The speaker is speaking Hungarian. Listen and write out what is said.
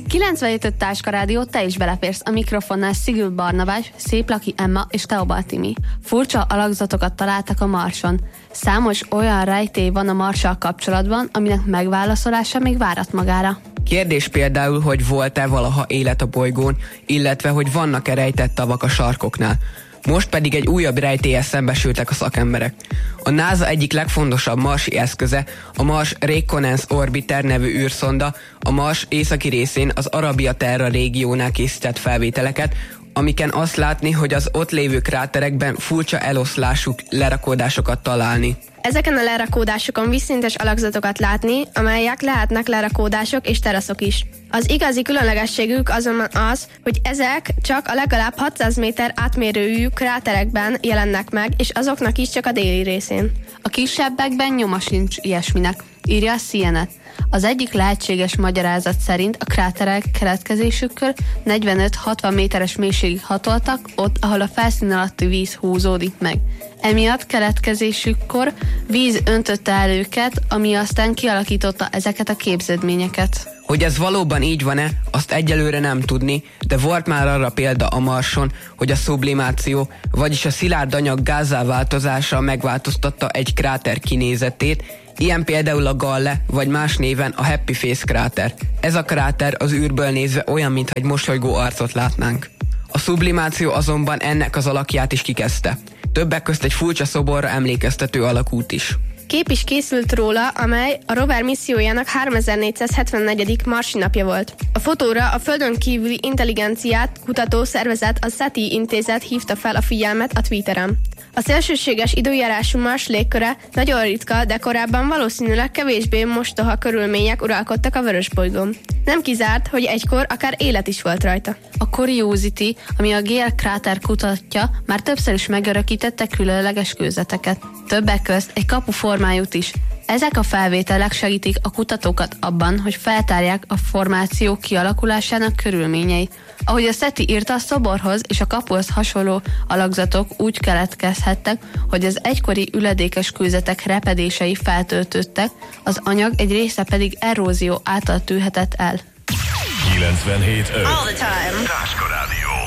97.5 Táska Rádió, te is beleférsz a mikrofonnál. Szigül Barnabás, Széplaki Emma és Teobald Timi. Furcsa alakzatokat találtak a Marson. Számos olyan rejtély van a Marssal kapcsolatban, aminek megválaszolása még várat magára. Kérdés például, hogy volt-e valaha élet a bolygón, illetve hogy vannak-e rejtett tavak a sarkoknál. Most pedig egy újabb rejtéllyel szembesültek a szakemberek. A NASA egyik legfontosabb marsi eszköze, a Mars Reconnaissance Orbiter nevű űrszonda a Mars északi részén az Arabia Terra régiónál készített felvételeket, amiken azt látni, hogy az ott lévő kráterekben furcsa eloszlású lerakódásokat találni. Ezeken a lerakódásokon vízszintes alakzatokat látni, amelyek lehetnek lerakódások és teraszok is. Az igazi különlegességük azonban az, hogy ezek csak a legalább 600 méter átmérőjű kráterekben jelennek meg, és azoknak is csak a déli részén. A kisebbekben nyoma sincs ilyesminek, írja a CNN. Az egyik lehetséges magyarázat szerint a kráterek keletkezésükkor 45-60 méteres mélységig hatoltak, ott, ahol a felszín alatti víz húzódik meg. Emiatt keletkezésükkor víz öntötte el őket, ami aztán kialakította ezeket a képződményeket. Hogy ez valóban így van-e, azt egyelőre nem tudni, de volt már arra példa a Marson, hogy a sublimáció, vagyis a szilárd anyag gázzá változása megváltoztatta egy kráter kinézetét, ilyen például a Galle, vagy más néven a Happy Face kráter. Ez a kráter az űrből nézve olyan, mintha egy mosolygó arcot látnánk. A sublimáció azonban ennek az alakját is kikezdte. Többek közt egy furcsa szoborra emlékeztető alakút is. Kép is készült róla, amely a rover missziójának 3474. marsi napja volt. A fotóra a földön kívüli intelligenciát kutató szervezet, a SETI intézet hívta fel a figyelmet a Twitteren. A szélsőséges időjárású Mars légköre nagyon ritka, de korábban valószínűleg kevésbé mostoha körülmények uralkodtak a vörösbolygón. Nem kizárt, hogy egykor akár élet is volt rajta. A Curiosity, ami a Gale kráter kutatja, már többször is megörökítette különleges kőzeteket. Többek közt egy kapuformájút is. Ezek a felvételek segítik a kutatókat abban, hogy feltárják a formáció kialakulásának körülményeit. Ahogy a SETI írta, a szoborhoz és a kapuhoz hasonló alakzatok úgy keletkezhettek, hogy az egykori üledékes kőzetek repedései feltöltődtek, az anyag egy része pedig erózió által tűnhetett el. 97.5 All the time.